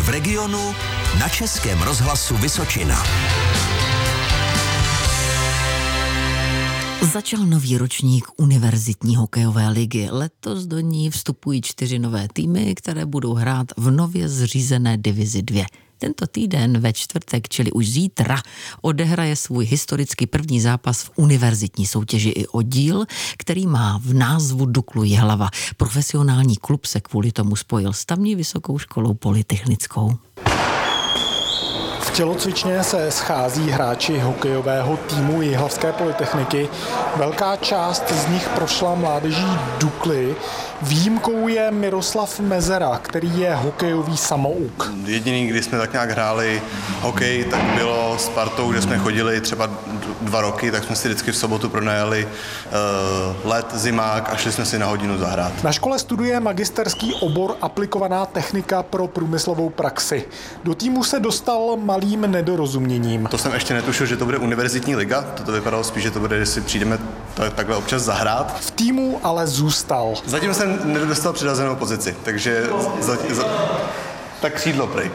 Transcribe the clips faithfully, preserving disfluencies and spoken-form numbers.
v regionu na Českém rozhlasu Vysočina. Začal nový ročník univerzitní hokejové ligy. Letos do ní vstupují čtyři nové týmy, které budou hrát v nově zřízené divizi dva. Tento týden ve čtvrtek, čili už zítra, odehraje svůj historicky první zápas v univerzitní soutěži i oddíl, který má v názvu Duklu Jihlava. Profesionální klub se kvůli tomu spojil s tamní vysokou školou polytechnickou. V tělocvičně se schází hráči hokejového týmu Jihlavské polytechniky. Velká část z nich prošla mládeží Dukly. Výjimkou je Miroslav Mezera, který je hokejový samouk. Jediný, kdy jsme tak nějak hráli hokej, tak bylo s partou, kde jsme chodili třeba dva roky, tak jsme si vždycky v sobotu pronajali uh, let, zimák a šli jsme si na hodinu zahrát. Na škole studuje magisterský obor aplikovaná technika pro průmyslovou praxi. Do týmu se dostal malým nedorozuměním. To jsem ještě netušil, že to bude univerzitní liga, toto vypadalo spíš, že to bude, že si přijdeme takhle občas zahrát. V týmu ale zůstal. Zatím jsem nedostal přidazenou pozici, takže za, za, tak křídlo prej.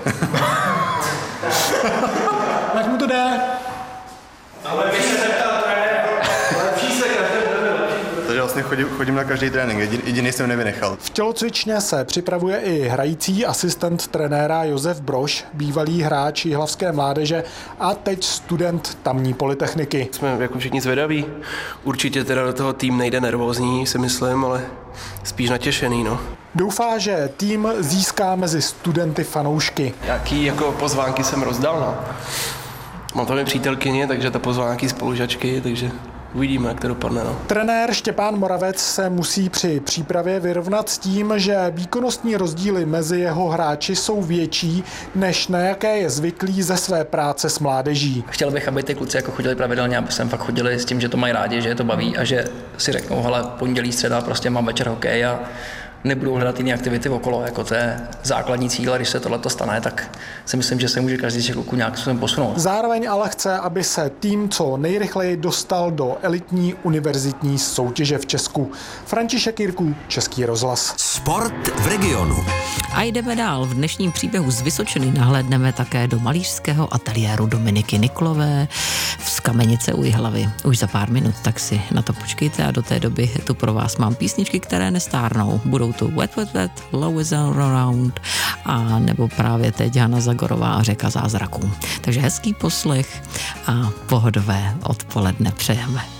Jak mu to jde? Ale vy se zeptal trenéra, lepší se každý. Takže vlastně chodím, chodím na každý trénink, jedin, jediný jsem nevynechal. V tělocvičně se připravuje i hrající asistent trenéra Josef Brož, bývalý hráč jihlavské mládeže a teď student tamní polytechniky. Jsme jako všichni zvědaví. Určitě teda do toho tým nejde nervózní, si myslím, ale spíš natěšený, no. Doufá, že tým získá mezi studenty fanoušky. Jaký jako pozvánky jsem rozdal, no. Mám tam i přítelkyně, takže ta pozvánky spolužačky, takže uvidíme, jak to dopadne. No. Trenér Štěpán Moravec se musí při přípravě vyrovnat s tím, že výkonnostní rozdíly mezi jeho hráči jsou větší, než na jaké je zvyklý ze své práce s mládeží. Chtěl bych, aby ty kluci jako chodili pravidelně, aby sem fakt chodili s tím, že to mají rádi, že je to baví a že si řeknou, hele, pondělí, středa, prostě mám večer hokej a nebudou hledat jiné aktivity okolo, jako to je základní cíl, a když se tohle stane, tak si myslím, že se může každý z těch kluků nějak způsobem posunout. Zároveň ale chce, aby se tým co nejrychleji dostal do elitní univerzitní soutěže v Česku. František Jirků, Český rozhlas. Sport v regionu. A jdeme dál. V dnešním příběhu z Vysočiny nahlédneme také do malířského ateliéru Dominiky Niklové z Kamenice u Jihlavy. Už za pár minut, tak si na to počkejte a do té doby tu pro vás mám písničky, které nestárnou. Budou tu Wet, Wet, Wet, Low is Around a nebo právě teď Hana Zagorová a Řeka zázraků. Takže hezký poslech a pohodové odpoledne přejeme.